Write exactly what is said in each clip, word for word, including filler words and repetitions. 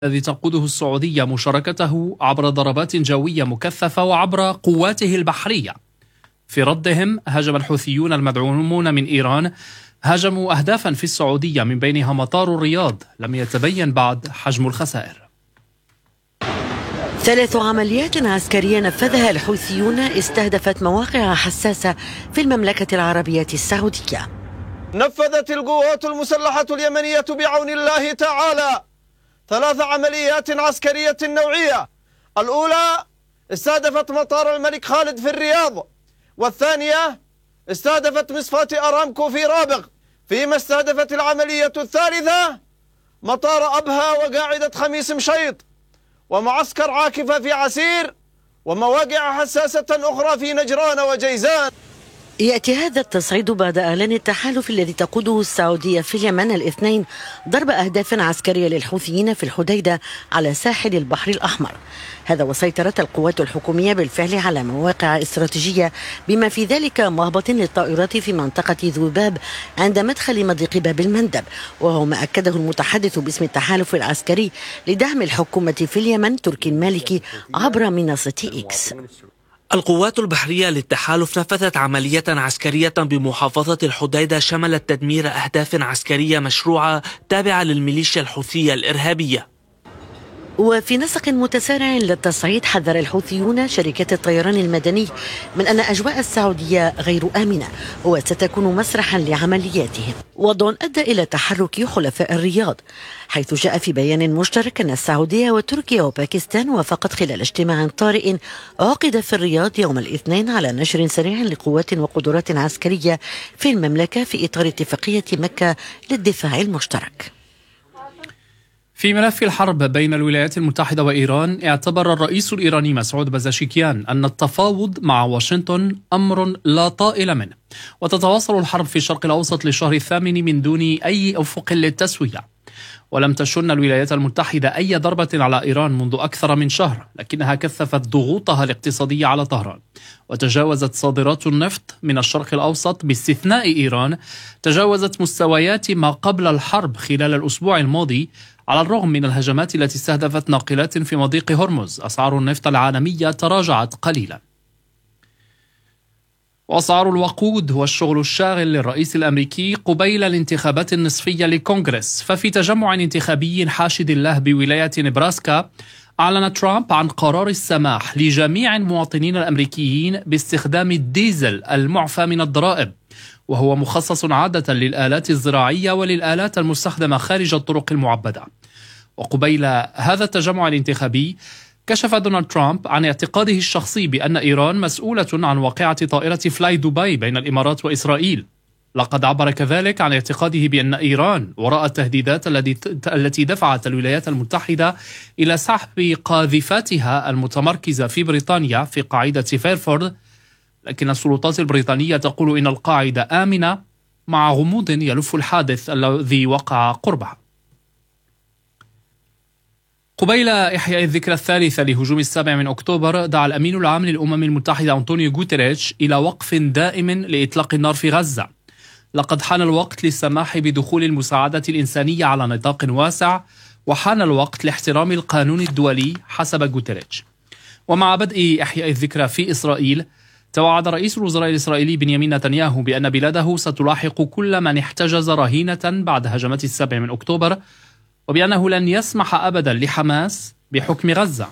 الذي تقوده السعودية مشاركته عبر ضربات جوية مكثفة وعبر قواته البحرية. في ردهم هاجم الحوثيون المدعومون من إيران هاجموا أهدافا في السعودية من بينها مطار الرياض. لم يتبين بعد حجم الخسائر. ثلاث عمليات عسكرية نفذها الحوثيون استهدفت مواقع حساسة في المملكة العربية السعودية. نفذت القوات المسلحة اليمنية بعون الله تعالى ثلاث عمليات عسكرية نوعية. الأولى استهدفت مطار الملك خالد في الرياض، والثانية استهدفت مصفاة أرامكو في رابغ، فيما استهدفت العملية الثالثة مطار أبها وقاعدة خميس مشيط ومعسكر عاكفة في عسير ومواقع حساسة أخرى في نجران وجيزان. يأتي هذا التصعيد بعد إعلان التحالف الذي تقوده السعودية في اليمن الاثنين ضرب أهداف عسكرية للحوثيين في الحديدة على ساحل البحر الأحمر. هذا وسيطرت القوات الحكومية بالفعل على مواقع استراتيجية بما في ذلك مهبط للطائرات في منطقة ذوباب عند مدخل مضيق باب المندب، وهو ما أكده المتحدث باسم التحالف العسكري لدعم الحكومة في اليمن تركي المالكي عبر منصة إكس. القوات البحرية للتحالف نفذت عملية عسكرية بمحافظة الحديدة شملت تدمير أهداف عسكرية مشروعة تابعة للميليشيا الحوثية الإرهابية. وفي نسق متسارع للتصعيد حذر الحوثيون شركات الطيران المدني من أن أجواء السعودية غير آمنة وستكون مسرحا لعملياتهم، وضع أدى إلى تحرك حلفاء الرياض، حيث جاء في بيان مشترك أن السعودية وتركيا وباكستان وافقت خلال اجتماع طارئ عقد في الرياض يوم الاثنين على نشر سريع لقوات وقدرات عسكرية في المملكة في إطار اتفاقية مكة للدفاع المشترك. في ملف الحرب بين الولايات المتحدة وإيران، اعتبر الرئيس الإيراني مسعود بزاشكيان أن التفاوض مع واشنطن أمر لا طائل منه، وتتواصل الحرب في الشرق الأوسط للشهر الثامن من دون أي أفق للتسوية. ولم تشن الولايات المتحدة أي ضربة على إيران منذ أكثر من شهر، لكنها كثفت ضغوطها الاقتصادية على طهران، وتجاوزت صادرات النفط من الشرق الأوسط باستثناء إيران تجاوزت مستويات ما قبل الحرب خلال الأسبوع الماضي، على الرغم من الهجمات التي استهدفت ناقلات في مضيق هرمز. أسعار النفط العالمية تراجعت قليلا. وأسعار الوقود هو الشغل الشاغل للرئيس الأمريكي قبيل الانتخابات النصفية لكونغرس. ففي تجمع انتخابي حاشد الله بولاية نبراسكا، أعلن ترامب عن قرار السماح لجميع المواطنين الأمريكيين باستخدام الديزل المعفى من الضرائب، وهو مخصص عادة للآلات الزراعية وللآلات المستخدمة خارج الطرق المعبدة. وقبيل هذا التجمع الانتخابي كشف دونالد ترامب عن اعتقاده الشخصي بأن إيران مسؤولة عن واقعة طائرة فلاي دبي بين الإمارات وإسرائيل. لقد عبر كذلك عن اعتقاده بأن إيران وراء التهديدات التي دفعت الولايات المتحدة إلى سحب قاذفاتها المتمركزة في بريطانيا في قاعدة فيرفورد، لكن السلطات البريطانية تقول إن القاعدة آمنة مع غموض يلف الحادث الذي وقع قربها. قبيل إحياء الذكرى الثالثة لهجوم السابع من أكتوبر، دعا الأمين العام للأمم المتحدة أنطونيو غوتيريش إلى وقف دائم لإطلاق النار في غزة. لقد حان الوقت للسماح بدخول المساعدة الإنسانية على نطاق واسع، وحان الوقت لاحترام القانون الدولي حسب غوتيريش. ومع بدء إحياء الذكرى في إسرائيل، توعد رئيس الوزراء الإسرائيلي بنيامين نتنياهو بأن بلاده ستلاحق كل من احتجز رهينة بعد هجمات السابع من أكتوبر، وبأنه لن يسمح أبدا لحماس بحكم غزة.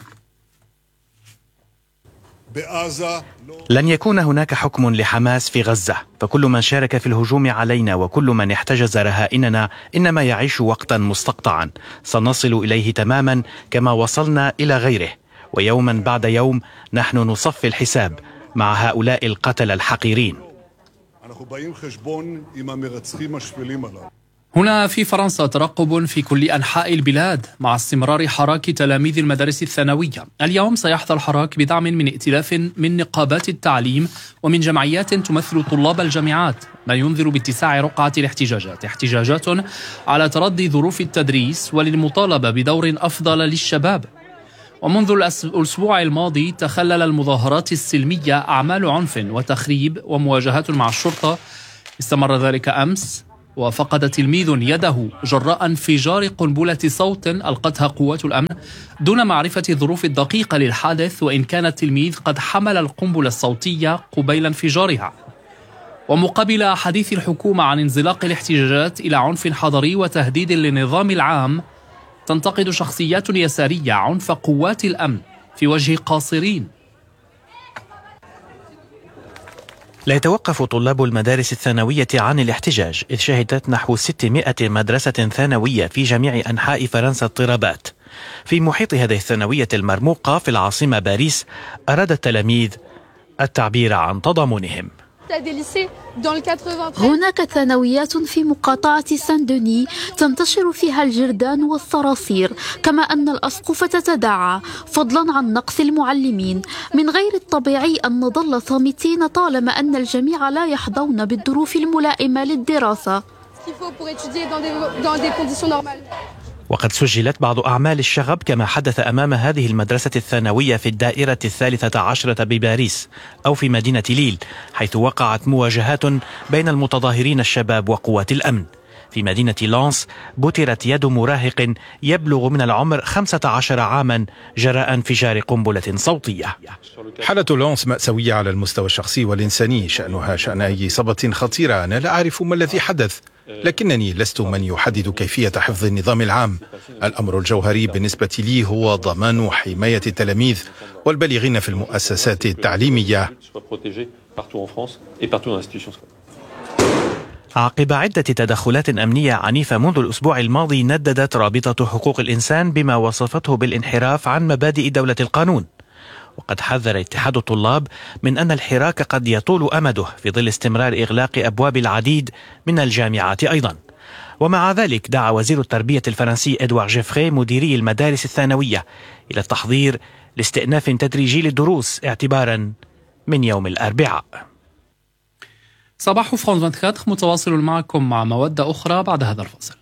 لن يكون هناك حكم لحماس في غزة، فكل من شارك في الهجوم علينا وكل من احتجز رهائننا إنما يعيش وقتا مستقطعا. سنصل إليه تماما كما وصلنا إلى غيره، ويوما بعد يوم نحن نصفي الحساب مع هؤلاء القتلة الحقيرين. هنا في فرنسا ترقب في كل أنحاء البلاد مع استمرار حراك تلاميذ المدارس الثانوية. اليوم سيحظى الحراك بدعم من ائتلاف من نقابات التعليم ومن جمعيات تمثل طلاب الجامعات، ما ينذر باتساع رقعة الاحتجاجات. احتجاجات على تردي ظروف التدريس وللمطالبة بدور أفضل للشباب. ومنذ الأسبوع الماضي تخلل المظاهرات السلمية أعمال عنف وتخريب ومواجهات مع الشرطة. استمر ذلك أمس وفقد تلميذ يده جراء انفجار قنبلة صوت ألقتها قوات الأمن دون معرفة الظروف الدقيقة للحادث، وإن كان التلميذ قد حمل القنبلة الصوتية قبيل انفجارها. ومقابل حديث الحكومة عن انزلاق الاحتجاجات إلى عنف حضري وتهديد للنظام العام، تنتقد شخصيات يسارية عنف قوات الأمن في وجه قاصرين. لا يتوقف طلاب المدارس الثانوية عن الاحتجاج، إذ شهدت نحو ستمائة مدرسة ثانوية في جميع أنحاء فرنسا اضطرابات. في محيط هذه الثانوية المرموقة في العاصمة باريس، أراد التلاميذ التعبير عن تضامنهم. هناك ثانويات في مقاطعة سان دوني تنتشر فيها الجرذان والصراصير، كما أن الأسقف تتداعى، فضلا عن نقص المعلمين. من غير الطبيعي أن نظل صامتين طالما أن الجميع لا يحظون بالظروف الملائمة للدراسة. وقد سجلت بعض أعمال الشغب كما حدث أمام هذه المدرسة الثانوية في الدائرة الثالثة عشرة بباريس أو في مدينة ليل، حيث وقعت مواجهات بين المتظاهرين الشباب وقوات الأمن. في مدينة لانس بترت يد مراهق يبلغ من العمر خمسة عشر عاما جراء انفجار قنبلة صوتية. حالة لانس مأساوية على المستوى الشخصي والإنساني، شأنها شأن أي إصابة خطيرة. أنا لا أعرف ما الذي حدث، لكنني لست من يحدد كيفية حفظ النظام العام. الأمر الجوهري بالنسبة لي هو ضمان وحماية التلاميذ والبالغين في المؤسسات التعليمية. عقب عدة تدخلات أمنية عنيفة منذ الأسبوع الماضي، نددت رابطة حقوق الإنسان بما وصفته بالانحراف عن مبادئ دولة القانون. وقد حذر اتحاد الطلاب من أن الحراك قد يطول أمده في ظل استمرار إغلاق أبواب العديد من الجامعات أيضا. ومع ذلك دعا وزير التربية الفرنسي إدوار جيفري مديري المدارس الثانوية إلى التحضير لاستئناف تدريجي للدروس اعتبارا من يوم الأربعاء. صباح فرانس أربعة وعشرين متواصل معكم مع مودة أخرى بعد هذا الفصل.